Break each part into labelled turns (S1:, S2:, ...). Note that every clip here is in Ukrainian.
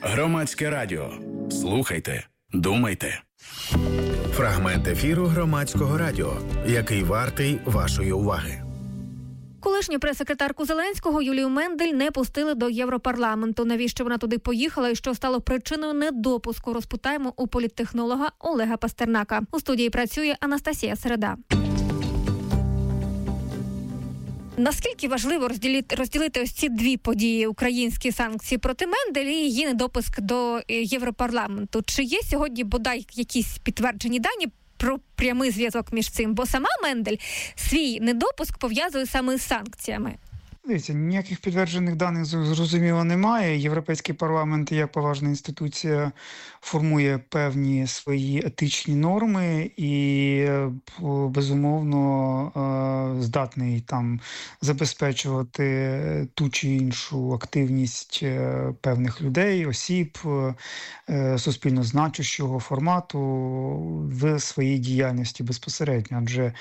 S1: Громадське радіо. Слухайте, думайте.
S2: Фрагмент ефіру Громадського радіо, який вартий вашої уваги.
S3: Колишню прес-секретарку Зеленського Юлію Мендель не пустили до Європарламенту. Навіщо вона туди поїхала і що стало причиною недопуску, розпитаємо у політтехнолога Олега Пастернака. У студії працює Анастасія Середа. Наскільки важливо розділити ось ці дві події: українські санкції проти Мендель і її недопуск до Європарламенту? Чи є сьогодні бодай якісь підтверджені дані про прямий зв'язок між цим? Бо сама Мендель свій недопуск пов'язує саме з санкціями.
S4: Дивіться, ніяких підтверджених даних, зрозуміло, немає. Європейський парламент, як поважна інституція, формує певні свої етичні норми і, безумовно, здатний там забезпечувати ту чи іншу активність певних людей, осіб, суспільно значущого формату в своїй діяльності безпосередньо. Адже,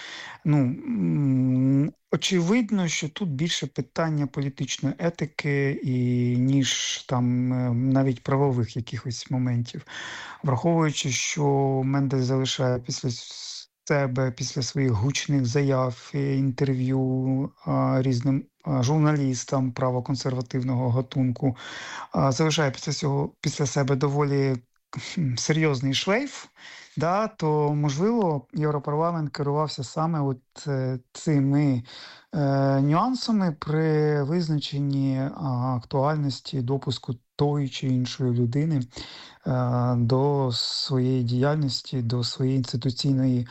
S4: очевидно, що тут більше питання політичної етики, ніж там навіть правових якихось моментів. Враховуючи, що Мендель залишає після своїх гучних заяв, інтерв'ю різним журналістам правоконсервативного гатунку, залишає після себе доволі серйозний шлейф, то, можливо, Європарламент керувався саме цими нюансами при визначенні актуальності допуску тої чи іншої людини до своєї діяльності, до своєї інституційної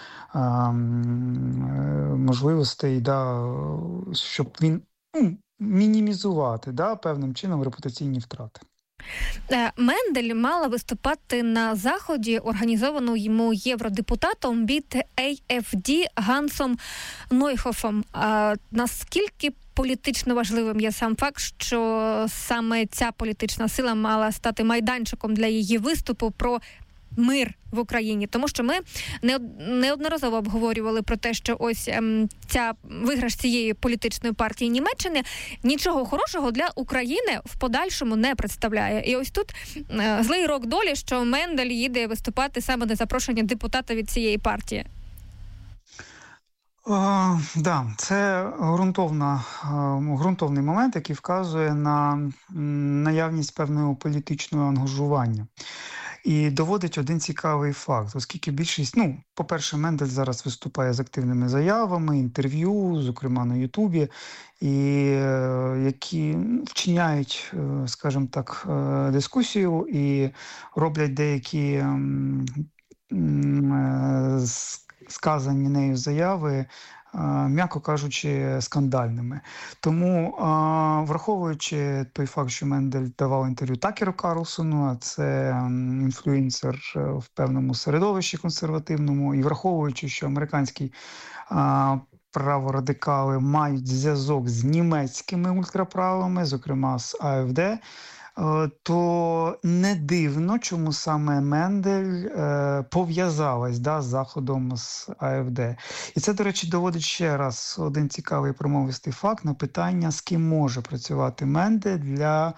S4: можливостей, щоб він мінімізувати певним чином репутаційні втрати.
S3: Мендель мала виступати на заході, організованому йому євродепутатом від AFD Гансом Нойхофом. Наскільки політично важливим є сам факт, що саме ця політична сила мала стати майданчиком для її виступу про мир в Україні? Тому що ми неодноразово обговорювали про те, що ось виграш цієї політичної партії Німеччини нічого хорошого для України в подальшому не представляє. І ось тут злий рок долі, що Мендель їде виступати саме на запрошення депутата від цієї партії.
S4: Це ґрунтовний момент, який вказує на наявність певного політичного ангажування. І доводить один цікавий факт, оскільки більшість, по-перше, Мендель зараз виступає з активними заявами, інтерв'ю, зокрема на Ютубі, і які вчиняють, скажімо так, дискусію і роблять деякі сказані нею заяви, м'яко кажучи, скандальними. Тому, враховуючи той факт, що Мендель давав інтерв'ю Такеру Карлсону, а це інфлюенсер в певному середовищі консервативному, і враховуючи, що американські праворадикали мають зв'язок з німецькими ультраправими, зокрема з АФД, то не дивно, чому саме Мендель пов'язалась з заходом з АФД. І це, до речі, доводить ще раз один цікавий промовистий факт на питання, з ким може працювати Мендель для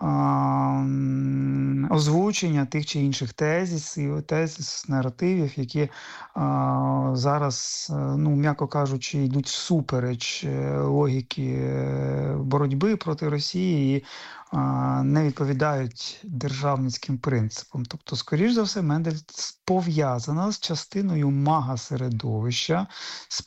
S4: озвучення тих чи інших тезис, наративів, які зараз, м'яко кажучи, йдуть всупереч логіки боротьби проти Росії і не відповідають державницьким принципам. Тобто, скоріш за все, Мендель пов'язана з частиною мага-середовища, з